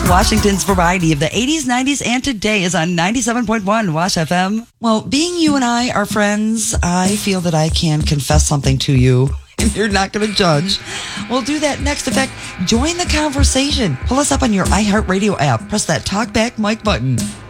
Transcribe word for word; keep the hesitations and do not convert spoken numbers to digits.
Washington's variety of the eighties, nineties, and today is on ninety-seven point one Wash F M. Well, being you and I are friends, I feel that I can confess something to you. And you're not going to judge. We'll do that next. In fact, join the conversation. Pull us up on your iHeartRadio app. Press that talk back mic button.